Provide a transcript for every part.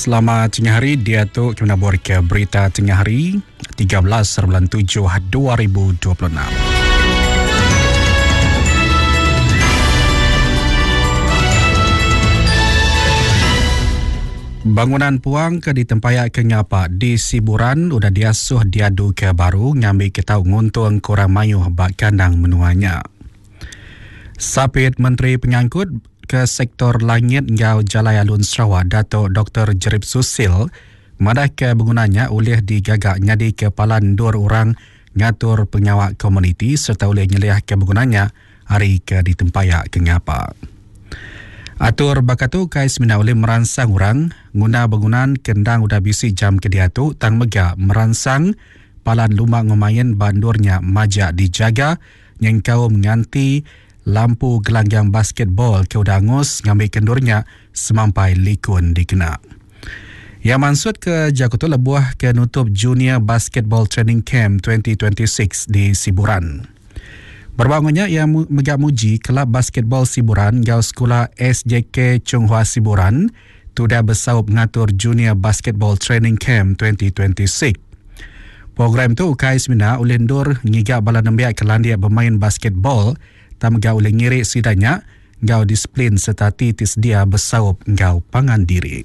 Selamat tengah hari, dia tu kita nak buat ke berita tengah hari 13/7/2026. Bangunan puang ke ditempayak ke ngapa di Siburan udah diasuh diadu ke baru ngambil ke tahu nguntung kurang mayuh bak kandang menuanya. Sapit Menteri Pengangkut ke sektor langit ngau Jalai Alun Sarawak Dato' Dr. Jerib Susil madah ke bangunannya oleh digagak nyadi kepalan 2 orang ngatur pengawal komuniti serta oleh nyeliah ke bangunannya hari ke ditempayak ke ngapa. Atur bakatu kais mina oleh meransang orang guna bangunan kendang udah bisi jam ke dia tu tang mega meransang palan lumah ngomayan bandurnya majak dijaga yang kau menganti lampu gelanggang basketball ke udangus ngambil kendurnya semampai likun dikena. Yang maksud ke Jakarta lebuah ke nutup Junior Basketball Training Camp 2026 di Siburan. Berbangunnya yang megak muji kelab basketball Siburan gau sekolah SJK Chonghua Siburan sudah bersaup mengatur Junior Basketball Training Camp 2026. Program tu ukais mina ulendur ngigak bala nembiak kelandia bermain basketball tam gau oleh ngirik sidanya gau disiplin serta titis dia bersaup gau pangan diri.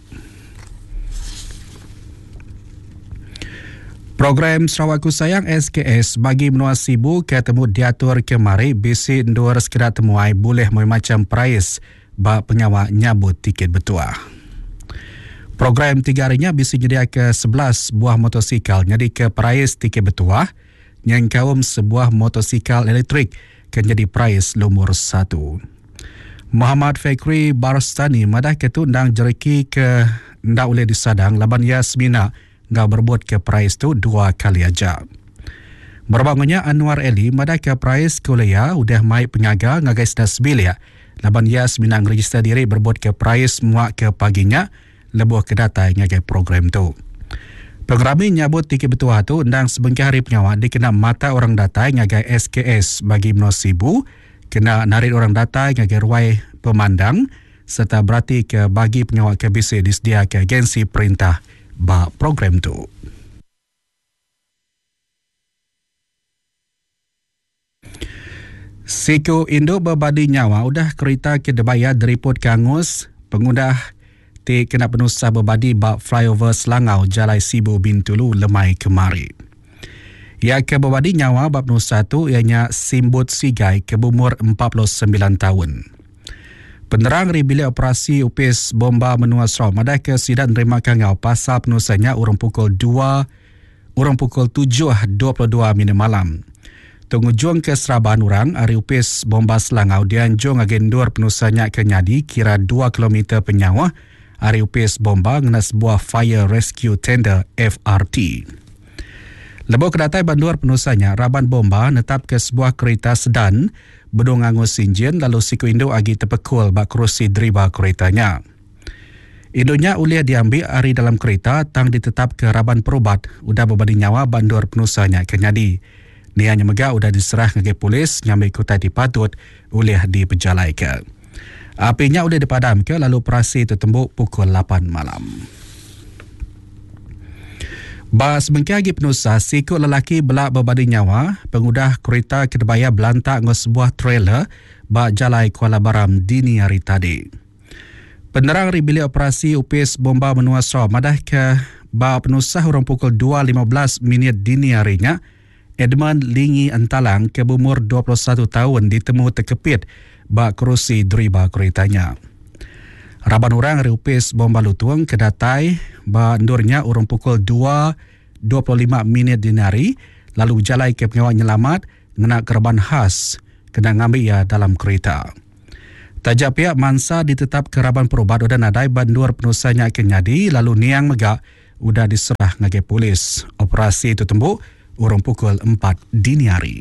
Program Sarawakku Sayang SKS bagi menua sibu ketemu diatur kemari bisi endor sekedar temuai boleh macam price bak penyawa nyabut tiket betua. Program 3 harinya bisi jedia ke 11 buah motosikal jadi ke price tiket betua yang kaum sebuah motosikal elektrik kan jadi price nomor 1. Muhammad Fakri Barstani madah ketundang jeriki ke ndak oleh disadang laban Yasmina gak berbuat ke price tu 2 kali aja. Berbangunnya Anwar Eli madah ke price kuliah udah mai pengaga ngagai sebilia. Laban Yasmina register diri berbuat ke price muak ke paginya lebuh ke data ngagai program tu. Pengerami nyabut tiket betua tu undang sebengkah hari penyawa dikena mata orang data ngagai SKS bagi menosibu kena narik orang data ngagai ruai pemandang serta berarti ke bagi penyawa KBC disediakan ke agensi perintah ba program tu. Siku Indo berbadi nyawa udah kereta ke Debaya deriput kangus pengundah ti kena penusah berbadi bak flyover Selangau Jalai Sibu Bintulu lemai kemari. Ya ke berbadi nyawa bak penusah tu ianya Simbut Sigai ke umur 49 tahun. Penerang bilik operasi upis bomba menua Sarawak madah ke sidan nerima kangau pasal penusahnya urang pukul 7.22 malam. Tunggujuang ke Seraban orang hari upis bomba Selangau dianjung agendur penusahnya ke nyadi kira 2 km penyawa hari upis bomba ngena sebuah fire rescue tender FRT. Lebih kedatai bandur penusahnya raban bomba netap ke sebuah kereta sedan bedung angus sinjin lalu siku Indo agi terpekul bak kerusi deriba keretanya. Indonya uliah diambil hari dalam kereta tang ditetap ke raban perubat udah berbadi nyawa bandur penusahnya ke nyadi. Nianya mega udah diserah ngagai polis nyambil kutai dipatut uliah dipejalai ke. Apinya udah dipadam ke lalu operasi tertembuk pukul 8 malam. Bas mengkagi penusah sikut lelaki belak berbadi nyawa, pengudah kereta ke Debaya belantak dengan sebuah trailer bak Jalai Kuala Baram dini hari tadi. Penerang bilik operasi upis bomba menua Sarawak madah ke bak penusah orang pukul 2.15 dini harinya, Edmund Lingi Antalang ke umur 21 tahun ditemu terkepit bak kerusi deriba keretanya. Raban orang upis bomba lutung kedatai bandurnya urang pukul 2.25 dini hari lalu jalai ke pengawal nyelamat ngena kerban khas kena ngambil ia dalam kereta. Tajak pihak mansa ditetap keraban perubat udah nadai bandur penusahnya ke nyadi lalu niang megak udah diserah ngagai polis. Operasi itu tembuk urang pukul 4 dini hari.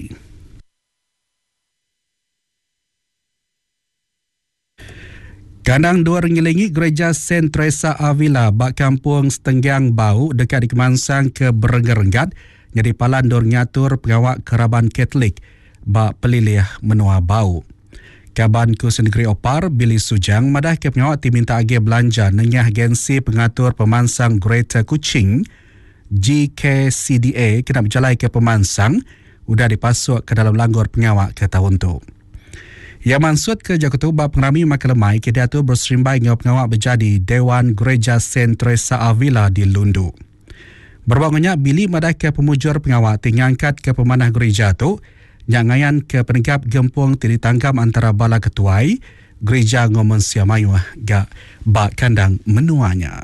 Kandang 2 rengilingi gereja Saint Teresa Avila bak kampung Setenggang Bau dekat di Kemansang ke Berenggat jadi palan dor ngatur pengawak keraban Katolik bak pelilih menua Bau. Kaban Kus Negeri Opar, Billy Sujang, madah ke pengawat minta agi belanja nengah agensi pengatur pemansang Greater Kuching, GKCDA, kena berjalai ke pemansang, sudah dipasuk ke dalam langgur pengawat ke tahun tu. Yang maksud ke Jakarta Pengrami Makalemai ke dia tu berserimbai dengan pengawat berjadi Dewan Gereja Saint Teresa Avila di Lundu. Berbangunnya Billy madah ke pemujur pengawat tingangkat ke pemanah gereja tu yang ngayan ke penegap gempung tiri tanggam antara bala ketuai gereja Ngomong Siamayu ga bak kandang menuanya.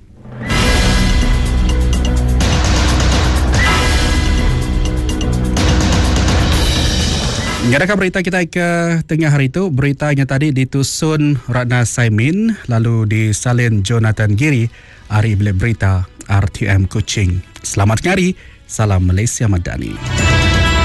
Nyatakan berita kita ke tengah hari itu. Beritanya tadi ditusun Ratna Saimin, lalu disalin Jonathan Giri, Ari Bilik Berita RTM Kuching. Selamat hari, salam Malaysia Madani.